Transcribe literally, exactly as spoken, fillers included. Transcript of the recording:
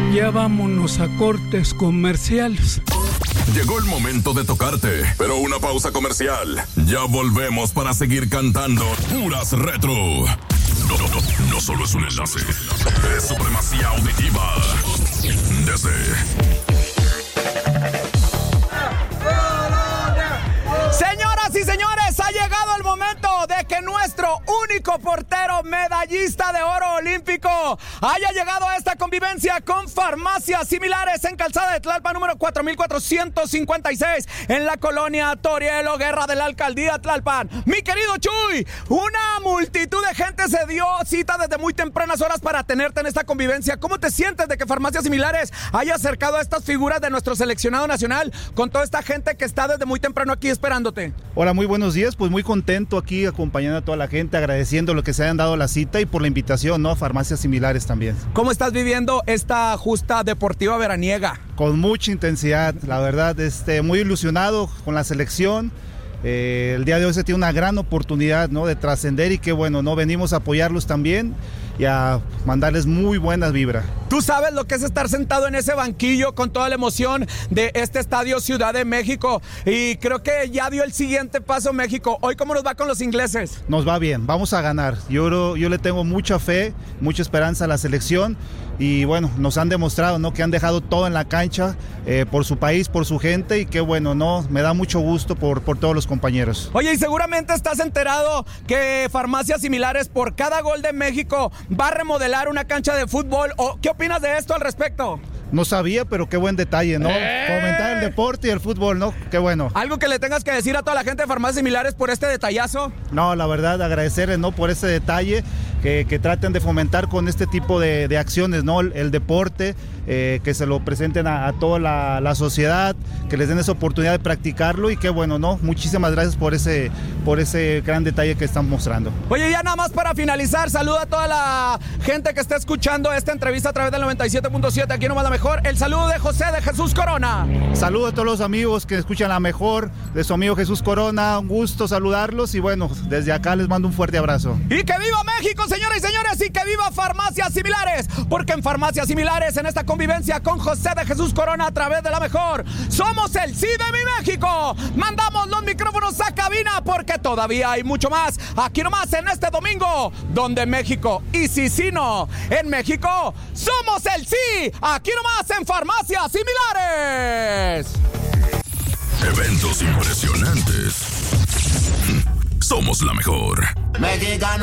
Ya vámonos a cortes comerciales. Llegó el momento de tocarte, pero una pausa comercial. Ya volvemos para seguir cantando puras retro. No, no, no, no solo es un enlace, es supremacía auditiva. Desde Señoras y señores, ha llegado el momento de que nuestro único portero medallista de oro olímpico haya llegado a esta convivencia con Farmacias Similares en Calzada de Tlalpan, número cuatro mil cuatrocientos cincuenta y seis, en la colonia Torielo, Guerra de la Alcaldía Tlalpan. Mi querido Chuy, una multitud de gente se dio cita desde muy tempranas horas para tenerte en esta convivencia. ¿Cómo te sientes de que Farmacias Similares haya acercado a estas figuras de nuestro seleccionado nacional con toda esta gente que está desde muy temprano aquí esperándote? Hola, muy buenos días, pues muy contento aquí acompañando a toda la gente, agradeciendo lo que se hayan dado la cita y por la invitación, ¿no? A Farmacias Similares también. ¿Cómo estás viviendo esta justa deportiva veraniega? Con mucha intensidad, la verdad, este, muy ilusionado con la selección. Eh, el día de hoy se tiene una gran oportunidad, ¿no? De trascender y qué bueno, ¿no? Venimos a apoyarlos también y a mandarles muy buenas vibras. Tú sabes lo que es estar sentado en ese banquillo con toda la emoción de este estadio Ciudad de México, y creo que ya dio el siguiente paso México. Hoy, ¿cómo nos va con los ingleses? Nos va bien, vamos a ganar. Yo, yo le tengo mucha fe, mucha esperanza a la selección y bueno, nos han demostrado, ¿no? Que han dejado todo en la cancha eh, por su país, por su gente, y qué bueno, ¿no? Me da mucho gusto por, por todos los compañeros. Oye, y seguramente estás enterado que Farmacias Similares por cada gol de México va a remodelar una cancha de fútbol. ¿O qué opinas de esto al respecto? No sabía, pero qué buen detalle, ¿no? ¡Eh! Fomentar el deporte y el fútbol, ¿no? Qué bueno. ¿Algo que le tengas que decir a toda la gente de Farmacias Similares por este detallazo? No, la verdad, agradecerles, ¿no? Por este detalle, que, que traten de fomentar con este tipo de, de acciones, ¿no? El, el deporte, eh, que se lo presenten a, a toda la, la sociedad, que les den esa oportunidad de practicarlo y qué bueno, ¿no? Muchísimas gracias por ese, por ese gran detalle que están mostrando. Oye, ya nada más para finalizar, saluda a toda la gente que está escuchando esta entrevista a través del noventa y siete punto siete, aquí nomás la mejor. El saludo de José de Jesús Corona. Saludo a todos los amigos que escuchan la mejor, de su amigo Jesús Corona, un gusto saludarlos y bueno, desde acá les mando un fuerte abrazo. Y que viva México, señoras y señores, y que viva Farmacias Similares, porque en Farmacias Similares, en esta convivencia con José de Jesús Corona a través de la mejor, somos el sí de mi México. Mandamos los micrófonos a cabina porque todavía hay mucho más, aquí nomás en este domingo, donde México y sí, sí, no, en México somos el sí, aquí nomás en Farmacias Similares. Eventos impresionantes. Somos la mexor. Mexicano.